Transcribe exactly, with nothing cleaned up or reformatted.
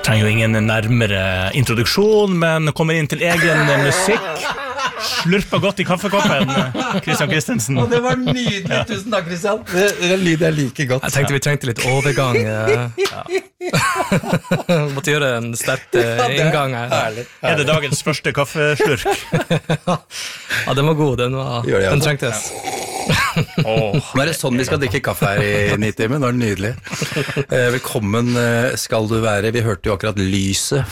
Trenger jo ingen nærmere introduksjon, men kommer inn til egen musikk. Slurper godt i kaffekoppen, Christian Christensen. Og det var nydelig, ja. Tusen takk, Christian. Det, det lyder jeg like godt. Jeg tenkte vi trengte litt overgang. Ja. Måtte gjøre en sterk inngang her. Herlig, herlig. Er det dagens første kaffeslurk? Ja, den var god, den, var, det, den trengtes. Oh. Nå er det sånn vi skal drikke kaffe her i Nitimen, det var nydelig. Velkommen skal du være. Vi hørte jo akkurat lyset